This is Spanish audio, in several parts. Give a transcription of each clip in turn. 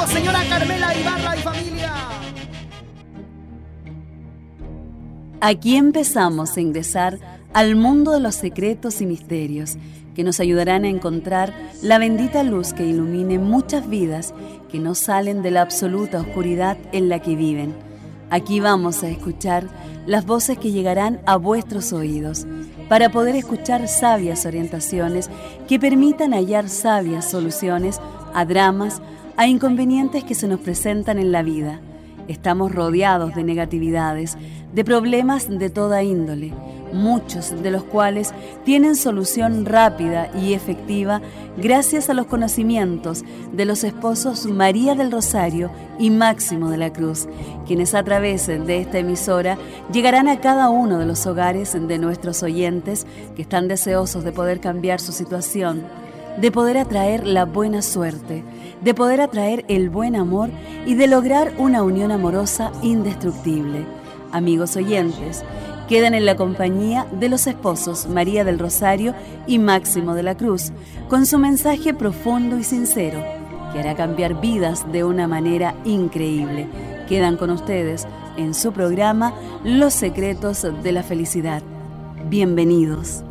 Vamos, señora Carmela Ibarra y familia. Aquí empezamos a ingresar al mundo de los secretos y misterios que nos ayudarán a encontrar la bendita luz que ilumine muchas vidas que no salen de la absoluta oscuridad en la que viven. Aquí vamos a escuchar las voces que llegarán a vuestros oídos para poder escuchar sabias orientaciones que permitan hallar sabias soluciones a dramas, a inconvenientes que se nos presentan en la vida. Estamos rodeados de negatividades, de problemas de toda índole, muchos de los cuales tienen solución rápida y efectiva gracias a los conocimientos de los esposos María del Rosario y Máximo de la Cruz, quienes a través de esta emisora llegarán a cada uno de los hogares de nuestros oyentes que están deseosos de poder cambiar su situación, de poder atraer la buena suerte, de poder atraer el buen amor y de lograr una unión amorosa indestructible. Amigos oyentes, quedan en la compañía de los esposos María del Rosario y Máximo de la Cruz, con su mensaje profundo y sincero, que hará cambiar vidas de una manera increíble. Quedan con ustedes en su programa Los Secretos de la Felicidad. Bienvenidos.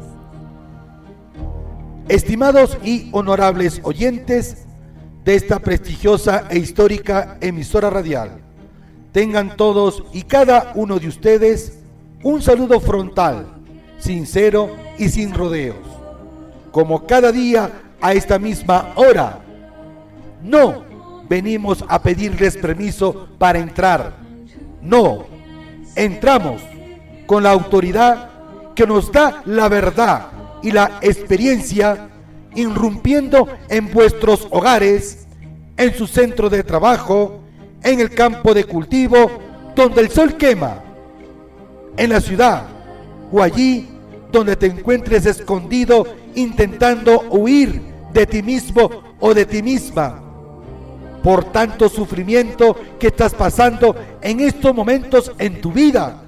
Estimados y honorables oyentes de esta prestigiosa e histórica emisora radial, tengan todos y cada uno de ustedes un saludo frontal, sincero y sin rodeos. Como cada día a esta misma hora, no venimos a pedirles permiso para entrar. No, entramos con la autoridad que nos da la verdad y la experiencia, irrumpiendo en vuestros hogares, en su centro de trabajo, en el campo de cultivo, donde el sol quema, en la ciudad o allí donde te encuentres escondido intentando huir de ti mismo o de ti misma por tanto sufrimiento que estás pasando en estos momentos en tu vida.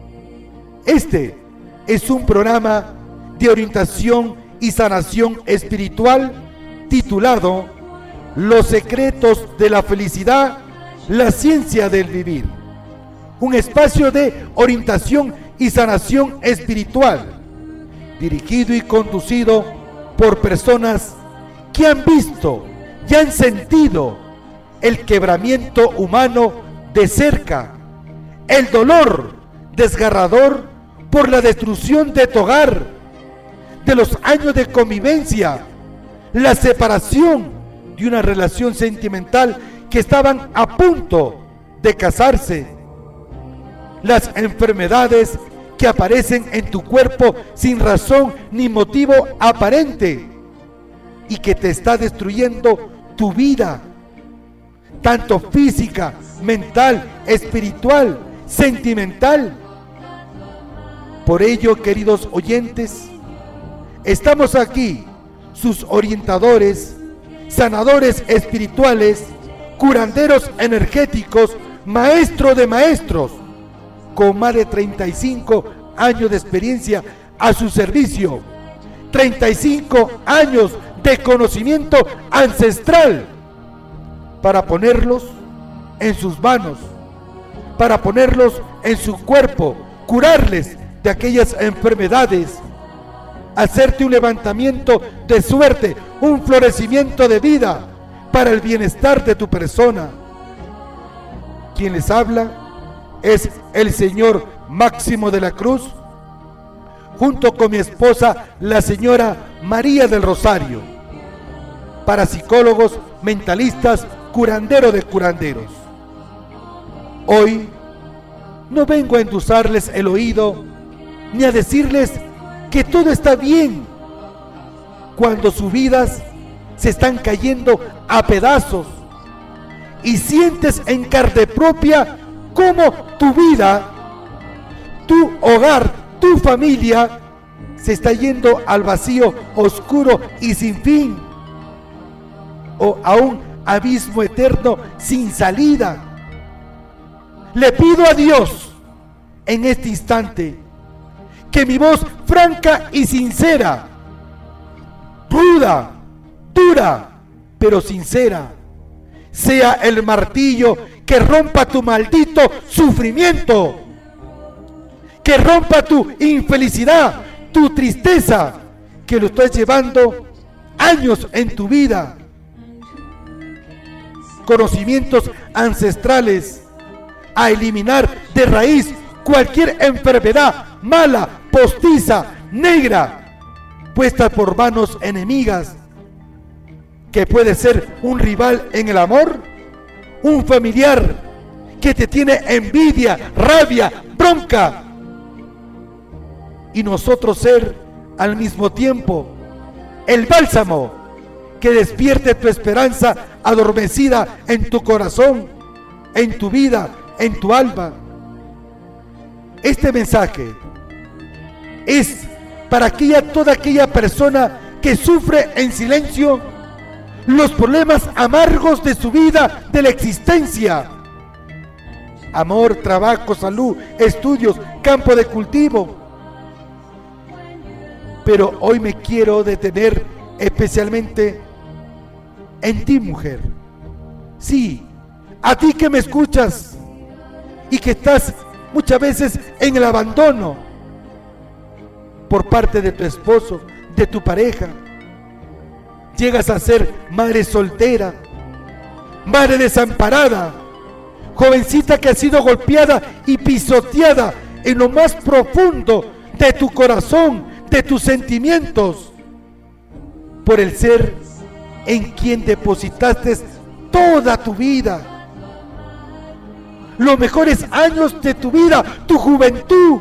Este es un programa de orientación y sanación espiritual titulado Los Secretos de la Felicidad, la Ciencia del Vivir. Un espacio de orientación y sanación espiritual, dirigido y conducido por personas que han visto y han sentido el quebramiento humano de cerca, el dolor desgarrador por la destrucción de tu hogar, de los años de convivencia, la separación de una relación sentimental que estaban a punto de casarse, las enfermedades que aparecen en tu cuerpo sin razón ni motivo aparente y que te está destruyendo tu vida, tanto física, mental, espiritual, sentimental. Por ello, queridos oyentes, estamos aquí, sus orientadores, sanadores espirituales, curanderos energéticos, maestro de maestros, con más de 35 años de experiencia a su servicio, 35 años de conocimiento ancestral, para ponerlos en sus manos, para ponerlos en su cuerpo, curarles de aquellas enfermedades, hacerte un levantamiento de suerte, un florecimiento de vida para el bienestar de tu persona. Quien les habla es el señor Máximo de la Cruz, junto con mi esposa, la señora María del Rosario, parapsicólogos, mentalistas, curandero de curanderos. Hoy no vengo a endulzarles el oído, ni a decirles que todo está bien, cuando sus vidas se están cayendo a pedazos y sientes en carne propia cómo tu vida, tu hogar, tu familia se está yendo al vacío oscuro y sin fin, o a un abismo eterno sin salida. Le pido a Dios en este instante que mi voz franca y sincera, ruda, dura, pero sincera, sea el martillo que rompa tu maldito sufrimiento, que rompa tu infelicidad, tu tristeza, que lo estás llevando años en tu vida. Conocimientos ancestrales, a eliminar de raíz cualquier enfermedad mala, postiza, negra, puesta por manos enemigas, que puede ser un rival en el amor, un familiar que te tiene envidia, rabia, bronca, y nosotros ser al mismo tiempo el bálsamo que despierte tu esperanza adormecida en tu corazón, en tu vida, en tu alma. Este mensaje es para toda aquella persona que sufre en silencio los problemas amargos de su vida, de la existencia. Amor, trabajo, salud, estudios, campo de cultivo. Pero hoy me quiero detener especialmente en ti, mujer. Sí, a ti que me escuchas y que estás muchas veces en el abandono por parte de tu esposo, de tu pareja. Llegas a ser madre soltera, madre desamparada, jovencita que ha sido golpeada y pisoteada en lo más profundo de tu corazón, de tus sentimientos, por el ser en quien depositaste toda tu vida, los mejores años de tu vida, tu juventud,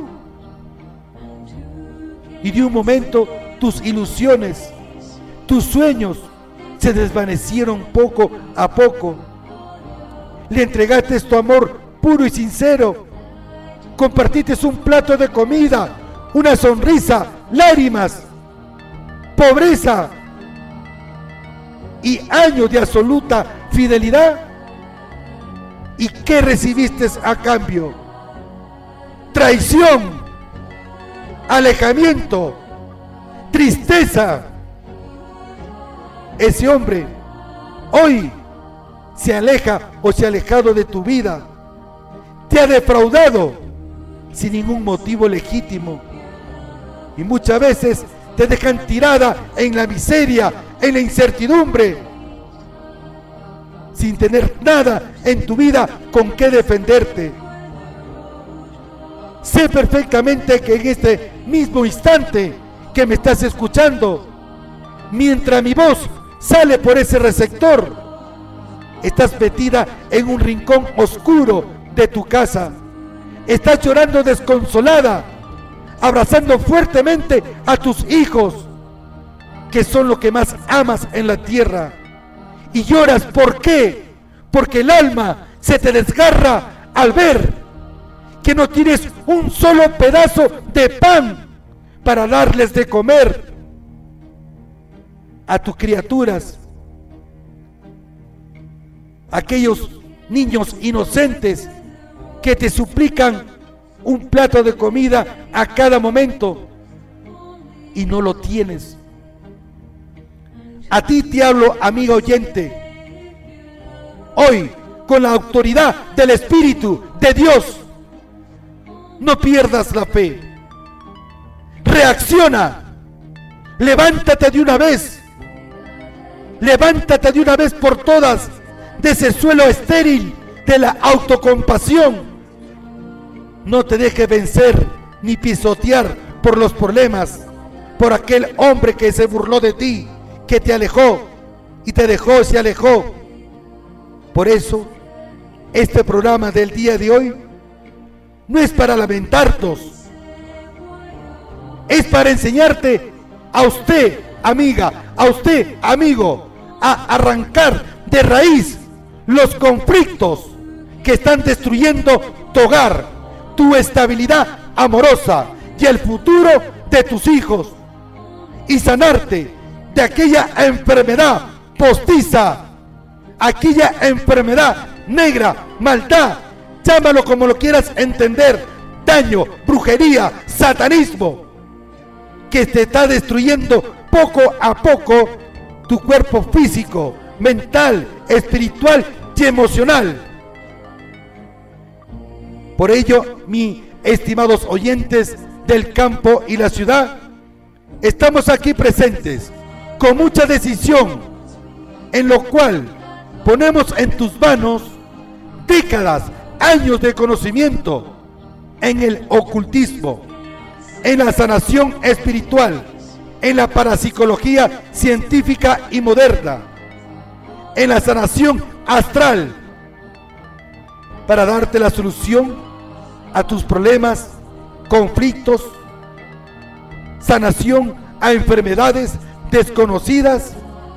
y de un momento tus ilusiones, tus sueños se desvanecieron poco a poco. Le entregaste tu amor puro y sincero, compartiste un plato de comida, una sonrisa, lágrimas, pobreza y años de absoluta fidelidad. ¿Y qué recibiste a cambio? Traición, alejamiento, tristeza. Ese hombre hoy se aleja o se ha alejado de tu vida, te ha defraudado sin ningún motivo legítimo, y muchas veces te dejan tirada en la miseria, en la incertidumbre, sin tener nada en tu vida con qué defenderte. Sé perfectamente que en este mismo instante que me estás escuchando, mientras mi voz sale por ese receptor, estás metida en un rincón oscuro de tu casa, estás llorando desconsolada, abrazando fuertemente a tus hijos, que son lo que más amas en la tierra, y lloras. ¿Por qué? Porque el alma se te desgarra al ver que no tienes un solo pedazo de pan para darles de comer a tus criaturas, aquellos niños inocentes que te suplican un plato de comida a cada momento y no lo tienes. A ti te hablo, amiga oyente, hoy con la autoridad del Espíritu de Dios. No pierdas la fe, reacciona, levántate de una vez, levántate de una vez por todas de ese suelo estéril de la autocompasión. No te dejes vencer ni pisotear por los problemas, por aquel hombre que se burló de ti, que te alejó y te dejó, se alejó. Por eso, este programa del día de hoy no es para lamentarnos, es para enseñarte a usted, amiga, a usted, amigo, a arrancar de raíz los conflictos que están destruyendo tu hogar, tu estabilidad amorosa y el futuro de tus hijos, y sanarte de aquella enfermedad postiza, aquella enfermedad negra, maldad, llámalo como lo quieras entender, daño, brujería, satanismo, que te está destruyendo poco a poco tu cuerpo físico, mental, espiritual y emocional. Por ello, mis estimados oyentes del campo y la ciudad, estamos aquí presentes con mucha decisión, en lo cual ponemos en tus manos décadas, años de conocimiento en el ocultismo, en la sanación espiritual, en la parapsicología científica y moderna, en la sanación astral, para darte la solución a tus problemas, conflictos, sanación a enfermedades desconocidas.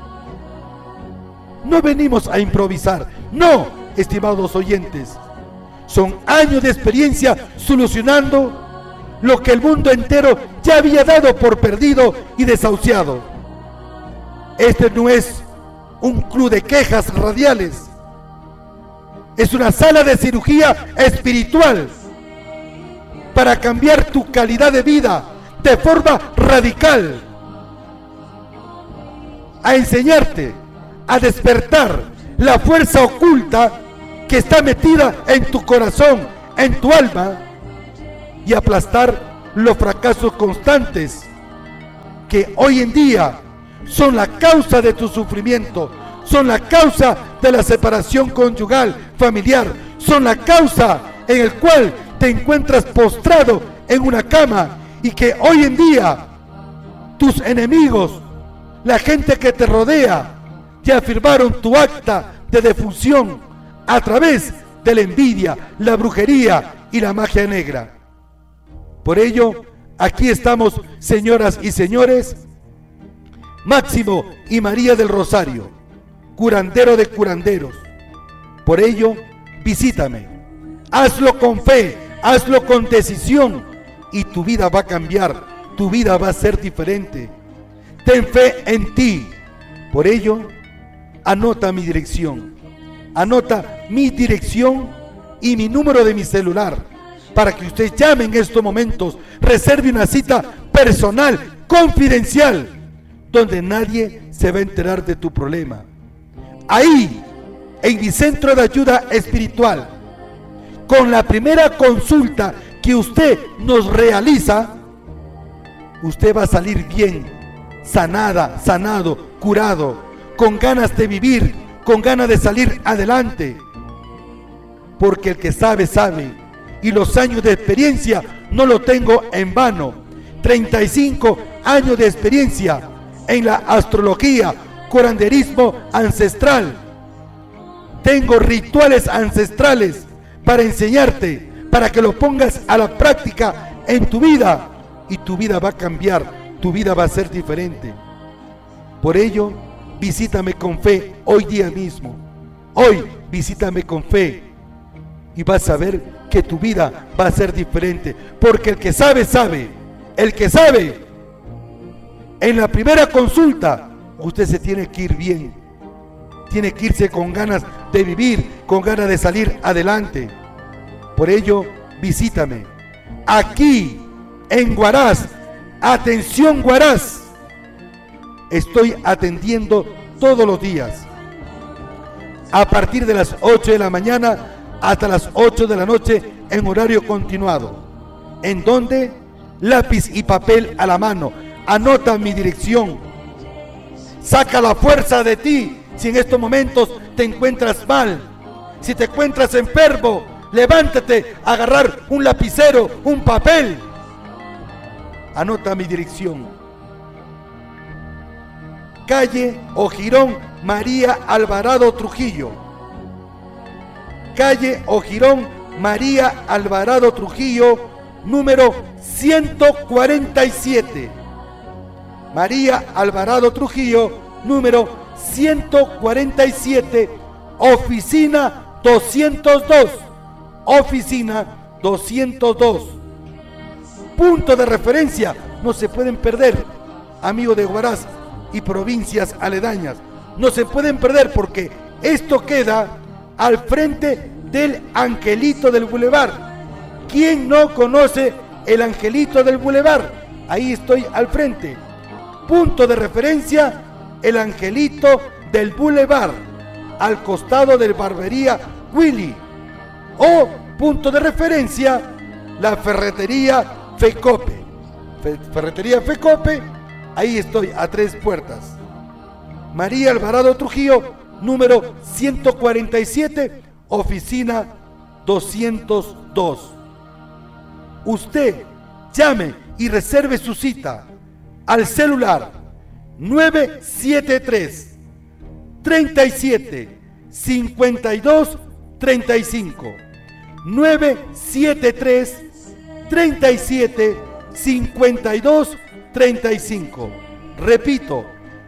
No venimos a improvisar, no, estimados oyentes. Son años de experiencia solucionando lo que el mundo entero ya había dado por perdido y desahuciado. Este no es un club de quejas radiales, es una sala de cirugía espiritual para cambiar tu calidad de vida de forma radical, a enseñarte a despertar la fuerza oculta que está metida en tu corazón, en tu alma, y aplastar los fracasos constantes que hoy en día son la causa de tu sufrimiento, son la causa de la separación conyugal, familiar, son la causa en el cual te encuentras postrado en una cama y que hoy en día tus enemigos, la gente que te rodea, ya firmaron tu acta de defunción a través de la envidia, la brujería y la magia negra. Por ello, aquí estamos, señoras y señores, Máximo y María del Rosario, curandero de curanderos. Por ello, visítame. Hazlo con fe, hazlo con decisión y tu vida va a cambiar, tu vida va a ser diferente. Ten fe en ti. Por ello, anota mi dirección. Anota mi dirección y mi número de mi celular para que usted llame en estos momentos, reserve una cita personal, confidencial, donde nadie se va a enterar de tu problema. Ahí, en mi centro de ayuda espiritual, con la primera consulta que usted nos realiza, usted va a salir bien, sanada, sanado, curado, con ganas de vivir, con ganas de salir adelante. Porque el que sabe, sabe. Y los años de experiencia no lo tengo en vano. 35 años de experiencia en la astrología, curanderismo ancestral. Tengo rituales ancestrales para enseñarte, para que lo pongas a la práctica en tu vida. Y tu vida va a cambiar, tu vida va a ser diferente. Por ello, visítame con fe hoy día mismo. Hoy visítame con fe y vas a ver que tu vida va a ser diferente. Porque el que sabe, sabe. El que sabe, en la primera consulta, usted se tiene que ir bien. Tiene que irse con ganas de vivir, con ganas de salir adelante. Por ello, visítame. Aquí, en Huaraz, atención Huaraz, estoy atendiendo todos los días. A partir de las 8 de la mañana hasta las 8 de la noche en horario continuado. ¿En donde? Lápiz y papel a la mano. Anota mi dirección. Saca la fuerza de ti si en estos momentos te encuentras mal. Si te encuentras enfermo, levántate a agarrar un lapicero, un papel. Anota mi dirección. Calle o Jirón María Alvarado Trujillo. Calle o Jirón María Alvarado Trujillo, número 147. María Alvarado Trujillo, número 147, oficina 202. Oficina 202. Punto de referencia, no se pueden perder, amigos de Huaraz y provincias aledañas. No se pueden perder porque esto queda al frente del Angelito del Boulevard. ¿Quién no conoce el Angelito del Boulevard? Ahí estoy al frente. Punto de referencia, el Angelito del Boulevard. al costado de Barbería Willy. O punto de referencia, la ferretería Fecope. Ferretería Fecope, ahí estoy, a 3 puertas. María Alvarado Trujillo, número 147, oficina 202. Usted llame y reserve su cita al celular 973 37 52 35. 973 37 52 35. Repito,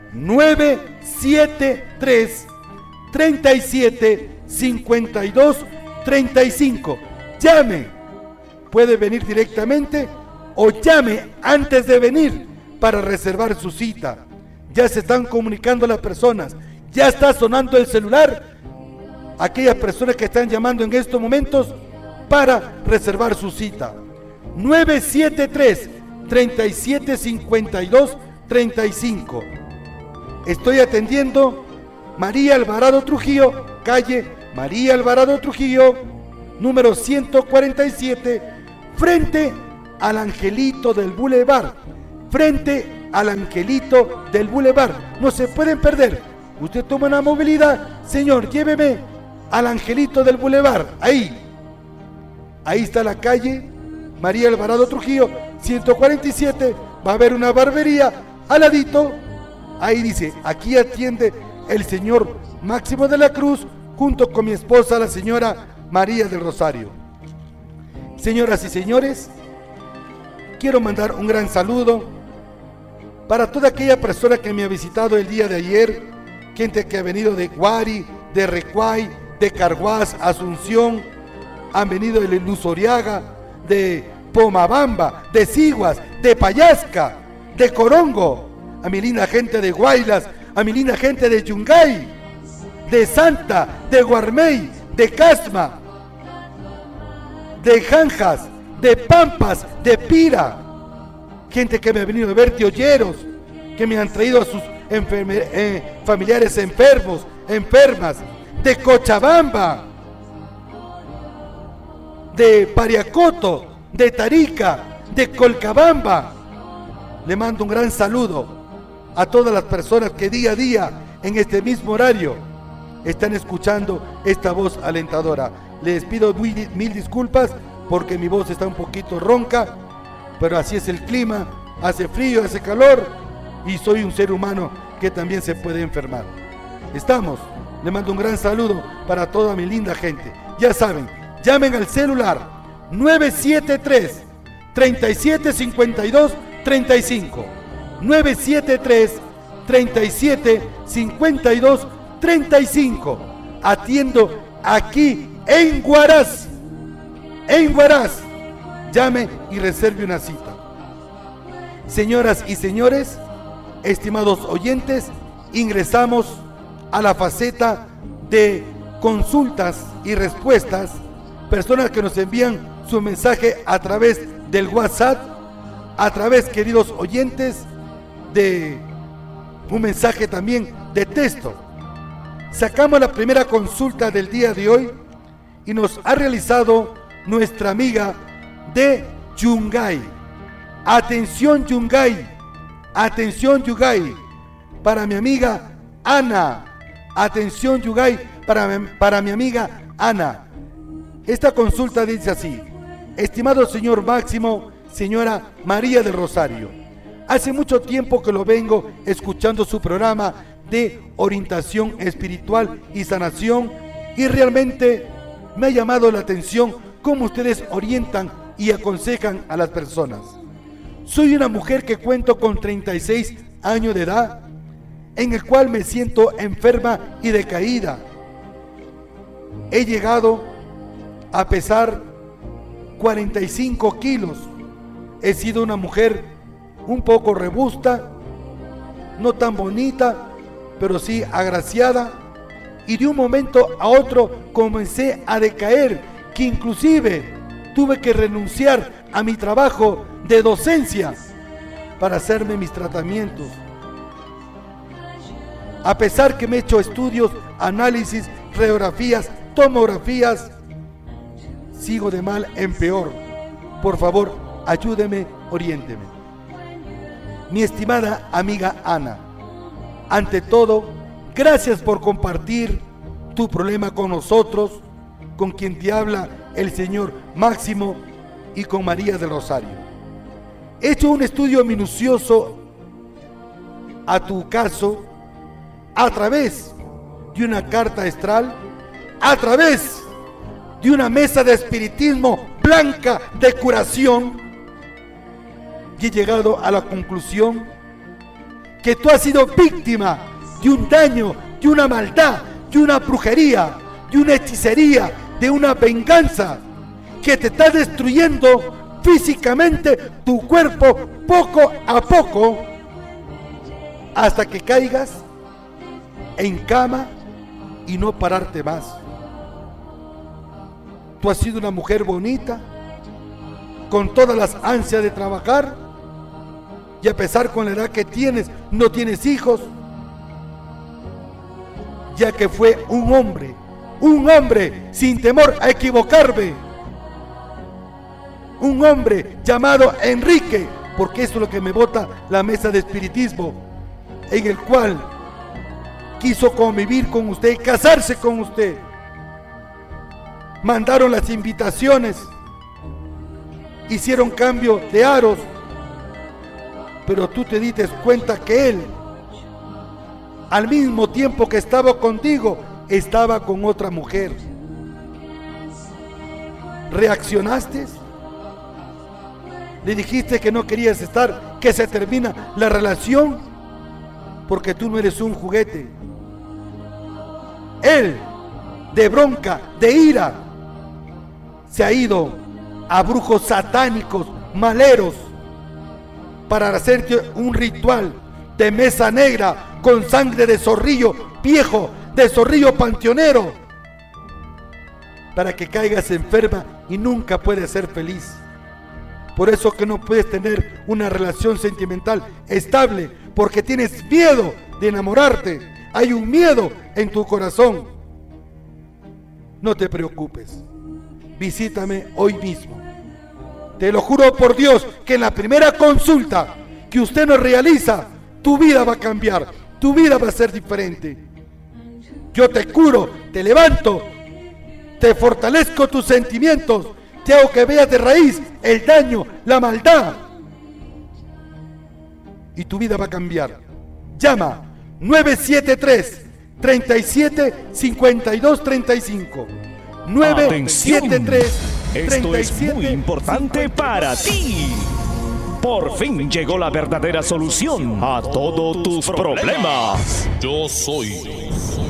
973 37 52 35. Llame. Puede venir directamente o llame antes de venir para reservar su cita. Ya se están comunicando las personas. Ya está sonando el celular. Aquellas personas que están llamando en estos momentos para reservar su cita. 973 37 52 35. Estoy atendiendo María Alvarado Trujillo, calle María Alvarado Trujillo, número 147, frente al Angelito del Boulevard. Frente al Angelito del Boulevard. No se pueden perder. Usted toma una movilidad, señor, lléveme al Angelito del Boulevard. Ahí está la calle María Alvarado Trujillo, 147. Va a haber una barbería al ladito. Ahí dice, aquí atiende el señor Máximo de la Cruz, junto con mi esposa, la señora María del Rosario. Señoras y señores, quiero mandar un gran saludo para toda aquella persona que me ha visitado el día de ayer, gente que ha venido de Guari, de Recuay, de Carhuaz, Asunción, han venido de Luzoriaga, de Pomabamba, de Siguas, de Payasca, de Corongo, a mi linda gente de Guaylas, a mi linda gente de Yungay, de Santa, de Guarmey, de Casma, de Janjas, de Pampas, de Pira, gente que me ha venido a ver, tiolleros, que me han traído a sus familiares enfermos, enfermas, de Cochabamba, de Pariacoto, de Tarica, de Colcabamba. Le mando un gran saludo a todas las personas que día a día, en este mismo horario, están escuchando esta voz alentadora. Les pido mil disculpas porque mi voz está un poquito ronca, pero así es el clima, hace frío, hace calor, y soy un ser humano que también se puede enfermar. Le mando un gran saludo para toda mi linda gente. Ya saben, llamen al celular 973 37 52 35. 973 37 52 35. Atiendo aquí en Huaraz. En Huaraz. Llame y reserve una cita. Señoras y señores, estimados oyentes, ingresamos a la faceta de consultas y respuestas. Personas que nos envían su mensaje a través del WhatsApp, a través, queridos oyentes, de un mensaje también de texto. Sacamos la primera consulta del día de hoy y nos ha realizado nuestra amiga de Yungay. Atención Yungay, atención Yungay, para mi amiga Ana. Atención Yungay, para mi amiga Ana. Esta consulta dice así: estimado señor Máximo, señora María del Rosario, hace mucho tiempo que lo vengo escuchando su programa de orientación espiritual y sanación, y realmente me ha llamado la atención cómo ustedes orientan y aconsejan a las personas. Soy una mujer que cuento con 36 años de edad, en el cual me siento enferma y decaída. He llegado a pesar 45 kilos. He sido una mujer un poco robusta, no tan bonita, pero sí agraciada, y de un momento a otro comencé a decaer, que inclusive tuve que renunciar a mi trabajo de docencia para hacerme mis tratamientos. A pesar que me he hecho estudios, análisis, radiografías, tomografías, sigo de mal en peor. Por favor, ayúdeme, oriénteme. Mi estimada amiga Ana, ante todo, gracias por compartir tu problema con nosotros, con quien te habla el señor Máximo y con María del Rosario. He hecho un estudio minucioso a tu caso a través de una carta astral, a través de una mesa de espiritismo blanca de curación, y he llegado a la conclusión que tú has sido víctima de un daño, de una maldad, de una brujería, de una hechicería, de una venganza que te está destruyendo físicamente tu cuerpo poco a poco, hasta que caigas en cama y no pararte más. Tú has sido una mujer bonita, con todas las ansias de trabajar, y a pesar con la edad que tienes, no tienes hijos, ya que fue un hombre sin temor a equivocarme, un hombre llamado Enrique, porque eso es lo que me bota la mesa de espiritismo, en el cual quiso convivir con usted, casarse con usted. Mandaron las invitaciones, hicieron cambio de aros, pero tú te diste cuenta que él, al mismo tiempo que estaba contigo, estaba con otra mujer. ¿Reaccionaste? ¿Le dijiste que no querías estar, que se termina la relación? Porque tú no eres un juguete. Él, de bronca, de ira, se ha ido a brujos satánicos, maleros, para hacerte un ritual de mesa negra con sangre de zorrillo viejo, de zorrillo panteonero, para que caigas enferma y nunca puedes ser feliz. Por eso que no puedes tener una relación sentimental estable, porque tienes miedo de enamorarte. Hay un miedo en tu corazón. No te preocupes, visítame hoy mismo. Te lo juro por Dios que en la primera consulta que usted nos realiza, tu vida va a cambiar, tu vida va a ser diferente. Yo te curo, te levanto, te fortalezco tus sentimientos, te hago que veas de raíz el daño, la maldad, y tu vida va a cambiar. Llama 973 37 52 35. 973 Esto es muy importante para ti. Por fin llegó la verdadera solución a todos tus problemas. Yo soy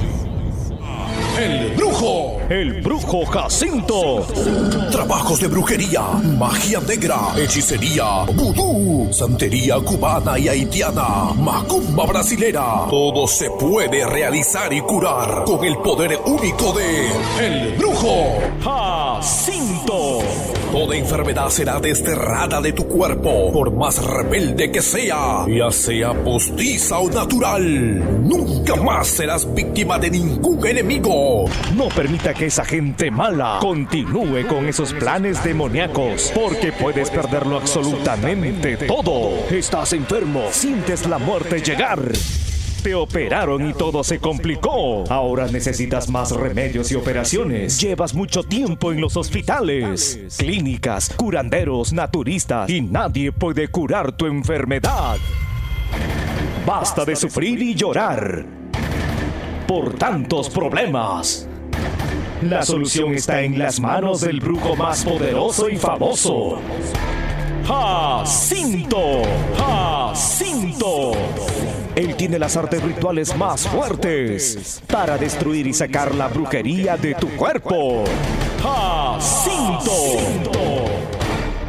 el brujo Jacinto. Trabajos de brujería, magia negra, hechicería, vudú, santería cubana y haitiana, macumba brasilera. Todo se puede realizar y curar con el poder único de el brujo Jacinto. Toda enfermedad será desterrada de tu cuerpo, por más rebelde que sea, ya sea postiza o natural. Nunca más serás víctima de ningún enemigo. No permita que esa gente mala continúe con esos planes demoníacos, porque puedes perderlo absolutamente todo. Estás enfermo, sientes la muerte llegar. Te operaron y todo se complicó. Ahora necesitas más remedios y operaciones. Llevas mucho tiempo en los hospitales, clínicas, curanderos, naturistas, y nadie puede curar tu enfermedad. Basta de sufrir y llorar por tantos problemas. La solución está en las manos del brujo más poderoso y famoso, Jacinto. Jacinto. Él tiene las artes rituales más fuertes para destruir y sacar la brujería de tu cuerpo. Jacinto.